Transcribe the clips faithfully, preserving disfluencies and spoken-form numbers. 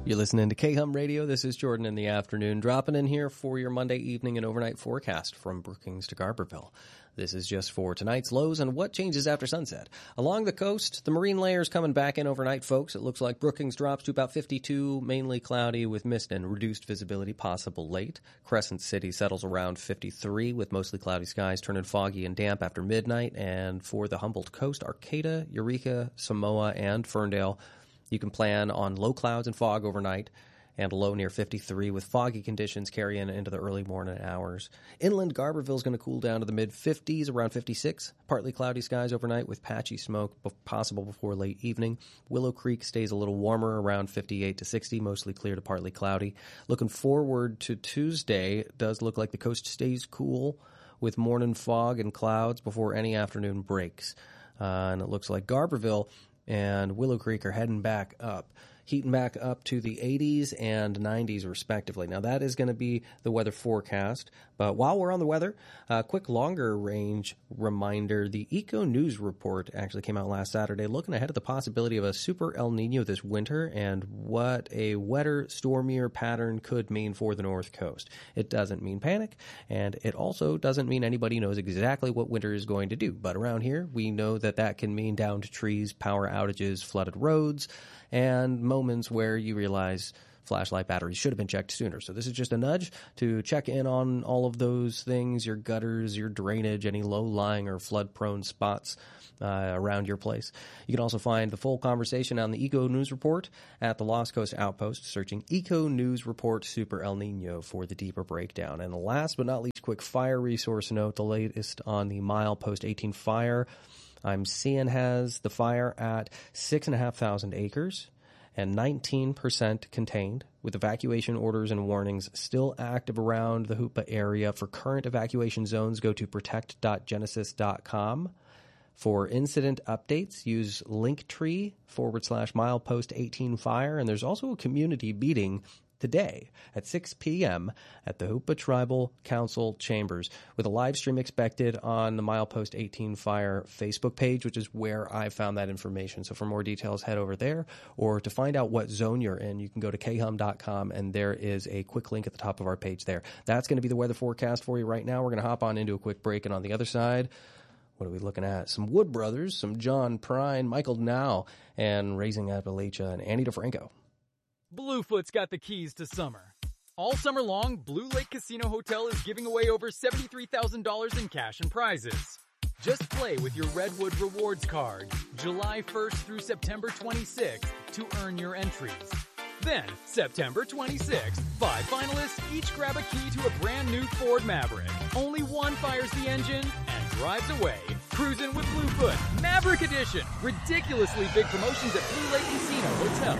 You're listening to K-Hum Radio. This is Jordan in the afternoon, dropping in here for your Monday evening and overnight forecast from Brookings to Garberville. This is just for tonight's lows and what changes after sunset. Along the coast, the marine layer is coming back in overnight, folks. It looks like Brookings drops to about fifty-two, mainly cloudy with mist and reduced visibility possible late. Crescent City settles around fifty-three with mostly cloudy skies turning foggy and damp after midnight. And for the Humboldt Coast, Arcata, Eureka, Samoa, and Ferndale, you can plan on low clouds and fog overnight and a low near fifty-three with foggy conditions carrying into the early morning hours. Inland Garberville is going to cool down to the mid-fifties, around fifty-six. Partly cloudy skies overnight with patchy smoke possible before late evening. Willow Creek stays a little warmer, around fifty-eight to sixty, mostly clear to partly cloudy. Looking forward to Tuesday, it does look like the coast stays cool with morning fog and clouds before any afternoon breaks. Uh, and it looks like Garberville and Willow Creek are heading back up, heating back up to the eighties and nineties respectively. Now, that is going to be the weather forecast. But while we're on the weather, a quick longer range reminder. The Eco News Report actually came out last Saturday looking ahead at the possibility of a super El Nino this winter and what a wetter, stormier pattern could mean for the North Coast. It doesn't mean panic, and it also doesn't mean anybody knows exactly what winter is going to do. But around here, we know that that can mean downed trees, power outages, flooded roads, and moments where you realize flashlight batteries should have been checked sooner. So this is just a nudge to check in on all of those things, your gutters, your drainage, any low-lying or flood-prone spots uh, around your place. You can also find the full conversation on the Eco News Report at the Lost Coast Outpost, searching Eco News Report Super El Nino for the deeper breakdown. And last but not least, quick fire resource note, the latest on the Milepost eighteen fire. I'm seeing has the fire at six thousand five hundred acres and nineteen percent contained, with evacuation orders and warnings still active around the Hoopa area. For current evacuation zones, go to protect dot genesis dot com. For incident updates, use Linktree forward slash milepost eighteen fire, and there's also a community meeting today at six p.m. at the Hoopa Tribal Council Chambers, with a live stream expected on the Milepost eighteen Fire Facebook page, which is where I found that information. So for more details, head over there. Or to find out what zone you're in, you can go to k hum dot com, and there is a quick link at the top of our page there. That's going to be the weather forecast for you right now. We're going to hop on into a quick break, and on the other side, what are we looking at? Some Wood Brothers, some John Prine, Michael Now, and Raising Appalachia, and Andy DeFranco. Bluefoot's got the keys to summer. All summer long, Blue Lake Casino Hotel is giving away over seventy-three thousand dollars in cash and prizes. Just play with your Redwood Rewards card July first through September twenty-sixth to earn your entries. Then, September twenty-sixth, five finalists each grab a key to a brand new Ford Maverick. Only one fires the engine and drives away. Cruising with Bluefoot, Maverick Edition. Ridiculously big promotions at Blue Lake Casino Hotel.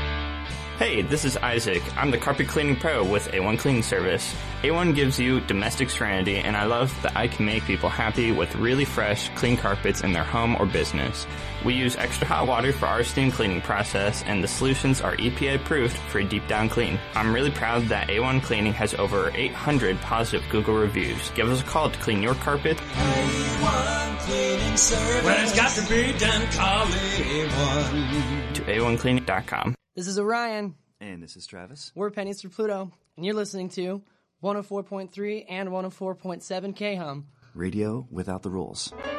Hey, this is Isaac. I'm the carpet cleaning pro with A one Cleaning Service. A one gives you domestic serenity, and I love that I can make people happy with really fresh, clean carpets in their home or business. We use extra hot water for our steam cleaning process, and the solutions are E P A approved for a deep down clean. I'm really proud that A one Cleaning has over eight hundred positive Google reviews. Give us a call to clean your carpet. A one Cleaning Service. When it's got to be done, call A one. To A one cleaning dot com. This is Orion. And this is Travis. We're Pennies for Pluto, and you're listening to one oh four point three and one oh four point seven K-Hum. Radio without the rules.